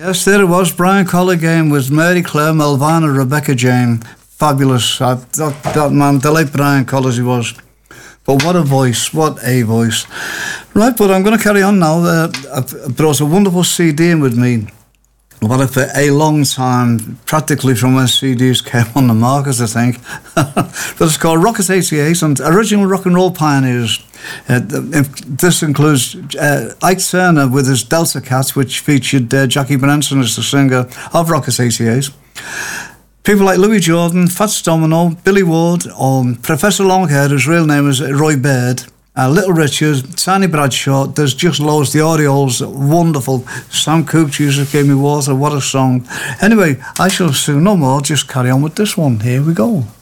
Yes, there it was. Brian Colligan with Mary Claire, Melvana, Rebecca Jane. Fabulous. That man, the late Brian Collins he was. But what a voice, what a voice. Right, but I'm going to carry on now. I've brought a wonderful CD in with me. I've had it for a long time, practically from when CDs came on the market, I think. But it's called Rocket 88 and Original Rock and Roll Pioneers. This includes Ike Turner with his Delta Cats, which featured Jackie Branson as the singer of Rocket 88. People like Louis Jordan, Fats Domino, Billy Ward, Professor Longhair, whose real name is Roy Baird, Little Richard, Tiny Bradshaw. There's just loads. The Orioles, wonderful. Sam Cooke, Jesus Gave Me Water, what a song. Anyway, I shall say no more, just carry on with this one. Here we go.